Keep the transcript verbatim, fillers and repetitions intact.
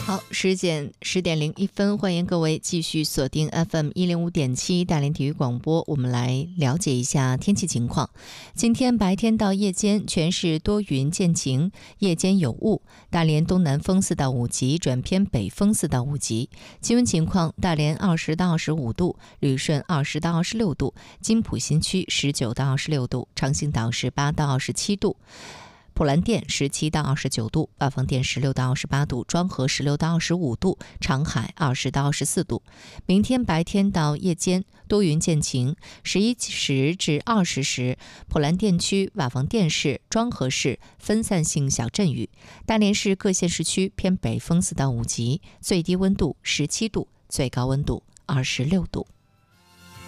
好，时间十点零一分，欢迎各位继续锁定 F M 一零五点七大连体育广播，我们来了解一下天气情况。今天白天到夜间全市多云见晴，夜间有雾，大连东南风四到五级转偏北风四到五级。气温情况：大连二十到二十五度，旅顺二十到二十六度，金浦新区十九到二十六度，长兴岛十八到二十七度。普兰店十七到二十九度，八方店十六到二十八度，庄河十六到二十五度，长海二十到二十四度。明天白天到夜间多云见晴，十一时至二十时，普兰店区、瓦房店市、庄河市分散性小阵雨。大连市各县市区偏北风四到五级，最低温度十七度，最高温度二十六度。